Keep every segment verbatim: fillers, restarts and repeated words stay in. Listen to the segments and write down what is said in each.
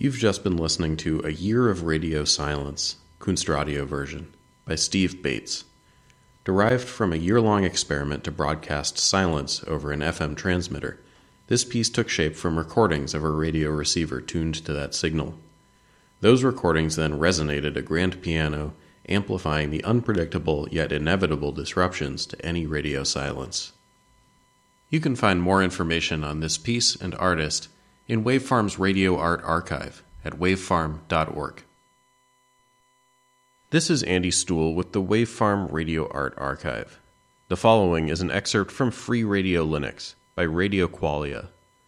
You've just been listening to A Year of Radio Silence, Kunstradio version, by Steve Bates. Derived from a year-long experiment to broadcast silence over an F M transmitter, this piece took shape from recordings of a radio receiver tuned to that signal. Those recordings then resonated a grand piano, amplifying the unpredictable yet inevitable disruptions to any radio silence. You can find more information on this piece and artist in Wavefarm's Radio Art Archive at wavefarm dot org. This is Andy Stuhl with the Wavefarm Radio Art Archive. The following is an excerpt from Free Radio Linux by Radio Qualia.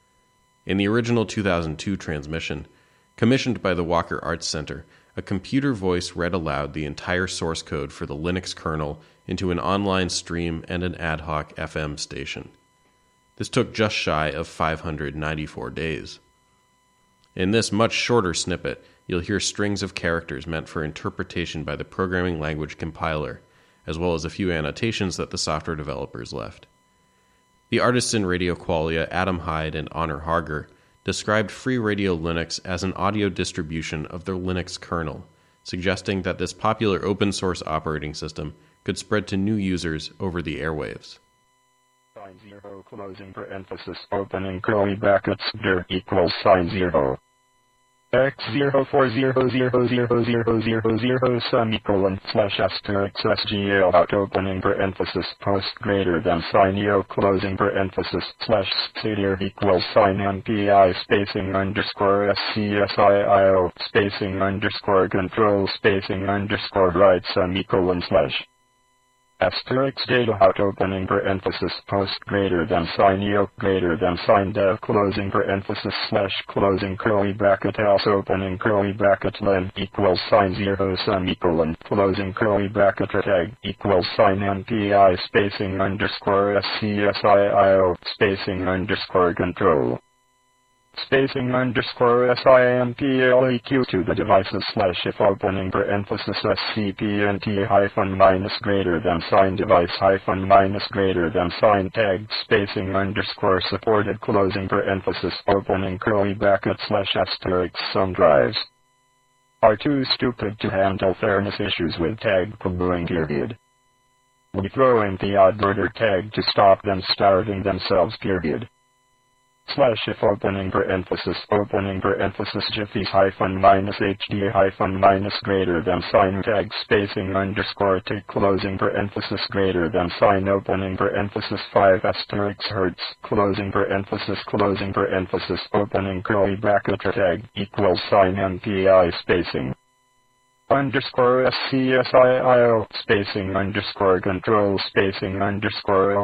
In the original two thousand two transmission, commissioned by the Walker Arts Center, a computer voice read aloud the entire source code for the Linux kernel into an online stream and an ad hoc F M station. This took just shy of five hundred ninety-four days. In this much shorter snippet, you'll hear strings of characters meant for interpretation by the programming language compiler, as well as a few annotations that the software developers left. The artists in Radio Qualia, Adam Hyde and Honor Harger, described Free Radio Linux as an audio distribution of their Linux kernel, suggesting that this popular open-source operating system could spread to new users over the airwaves. Sign zero, closing parenthesis, opening curly brackets, dir equals sign zero. X zero four zero zero zero zero zero zero semicolon slash asterisk sgl out opening parenthesis post greater than sign eo closing parenthesis slash stdir equals sign npi spacing underscore scsio spacing underscore control spacing underscore right semicolon slash asterisk data out opening parenthesis post greater than sign eo greater than sign dev closing parenthesis slash closing curly bracket else opening curly bracket len equals sign zero semicolon closing curly bracket tag equals sign npi spacing underscore scsio spacing underscore control spacing underscore simpleq to the devices slash if opening parenthesis scpnt hyphen minus greater than sign device hyphen minus greater than sign tag spacing underscore supported closing parenthesis opening curly bracket slash asterisk some drives are too stupid to handle fairness issues with tag congruing period. We throw in the odd order tag to stop them starving themselves period. Slash if opening parenthesis opening parenthesis jiffies hyphen minus hd hyphen minus greater than sign tag spacing underscore take closing parenthesis greater than sign opening parenthesis five asterisk hertz closing parenthesis closing parenthesis opening curly bracket tag equals sign mpi spacing underscore scsio spacing underscore control spacing underscore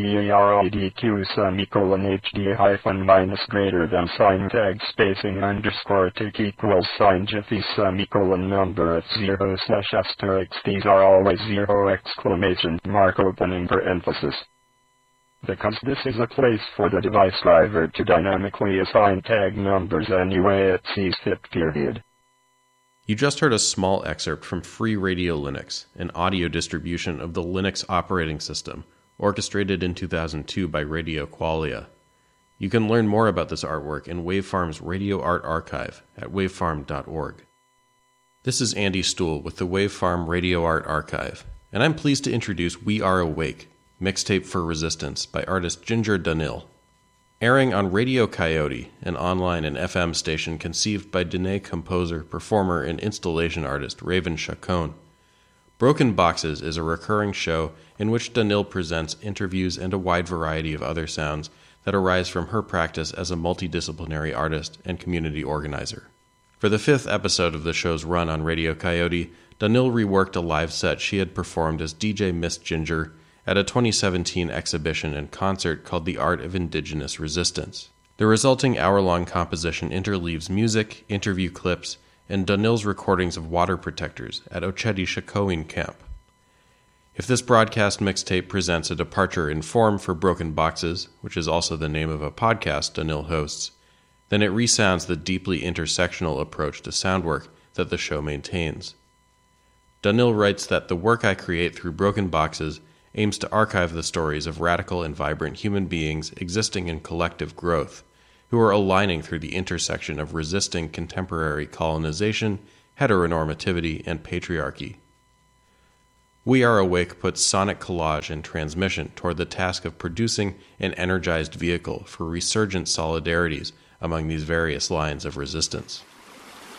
rdrdq semicolon hd hyphen minus greater than sign tag spacing underscore take equals sign jiffy semicolon number at zero slash asterisk these are always zero exclamation mark opening parenthesis. Because this is a place for the device driver to dynamically assign tag numbers any way it sees fit period. You just heard a small excerpt from Free Radio Linux, an audio distribution of the Linux operating system, orchestrated in two thousand two by Radio Qualia. You can learn more about this artwork in Wavefarm's Radio Art Archive at wavefarm dot org. This is Andy Stuhl with the Wavefarm Radio Art Archive, and I'm pleased to introduce We Are Awake, Mixtape for Resistance by artist Ginger Danil. Airing on Radio Coyote, an online and F M station conceived by Dene composer, performer, and installation artist Raven Chacon. Broken Boxes is a recurring show in which Danil presents interviews and a wide variety of other sounds that arise from her practice as a multidisciplinary artist and community organizer. For the fifth episode of the show's run on Radio Coyote, Danil reworked a live set she had performed as D J Miss Ginger at a twenty seventeen exhibition and concert called The Art of Indigenous Resistance. The resulting hour-long composition interleaves music, interview clips, and Danil's recordings of water protectors at Ochedi Shakowin Camp. If this broadcast mixtape presents a departure in form for Broken Boxes, which is also the name of a podcast Danil hosts, then it resounds the deeply intersectional approach to sound work that the show maintains. Danil writes that the work I create through Broken Boxes aims to archive the stories of radical and vibrant human beings existing in collective growth, who are aligning through the intersection of resisting contemporary colonization, heteronormativity, and patriarchy. We Are Awake puts sonic collage and transmission toward the task of producing an energized vehicle for resurgent solidarities among these various lines of resistance.